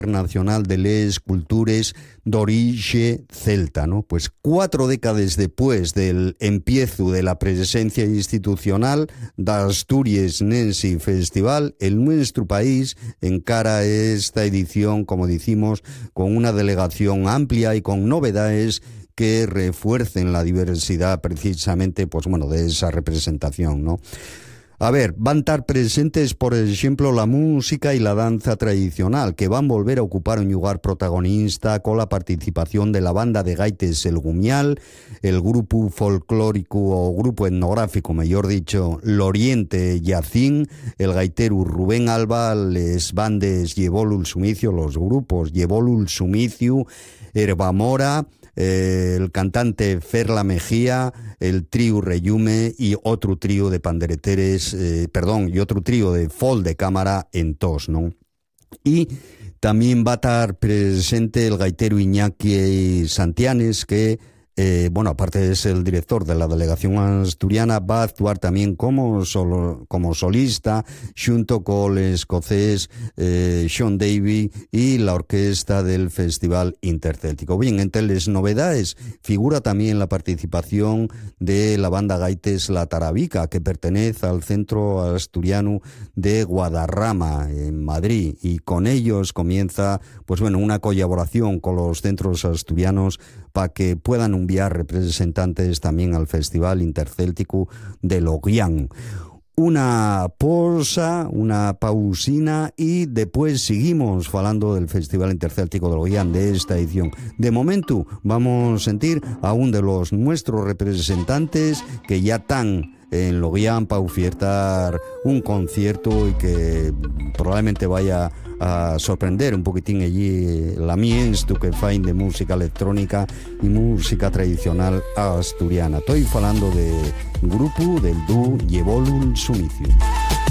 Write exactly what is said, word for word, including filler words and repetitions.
Nacional de les Cultures d'Orixe Celta, ¿no? Pues cuatro décadas después del empiezo de la presencia institucional de Asturias Nensi Festival, el nuestro país encara esta edición, como decimos, con una delegación amplia y con novedades que refuercen la diversidad precisamente, pues bueno, de esa representación, ¿no? A ver, van a estar presentes, por ejemplo, la música y la danza tradicional, que van a volver a ocupar un lugar protagonista con la participación de la banda de gaites El Gumial, el grupo folclórico o grupo etnográfico, mejor dicho, L'Oriente Yacín, el gaitero Rubén Alba, les bandes Llevolul Sumicio, los grupos Llevolul Sumicio, Herbamora, Eh, el cantante Ferla Mejía, el trío Reyume y otro trío de pandereteres, eh, perdón, y otro trío de fol de cámara en tos, ¿no? Y también va a estar presente el gaitero Iñaki Santianes, que Eh, bueno, aparte de ser el director de la delegación asturiana, va a actuar también como, solo, como solista junto con el escocés eh, Sean Davy y la orquesta del Festival Intercéltico. Bien, entre las novedades figura también la participación de la banda gaites La Tarabica, que pertenece al Centro Asturiano de Guadarrama, en Madrid, y con ellos comienza, pues bueno, una colaboración con los centros asturianos para que puedan enviar representantes también al Festival Intercéltico de Loguián. Una pausa, una pausina y después seguimos hablando del Festival Intercéltico de Loguián, de esta edición. De momento vamos a sentir a uno de los nuestros representantes que ya están en Loguián para ofertar un concierto y que probablemente vaya a sorprender un poquitín allí la miensto que fain de música electrónica y música tradicional asturiana. Estoy hablando de grupo del dúo Llevolul Sumicio.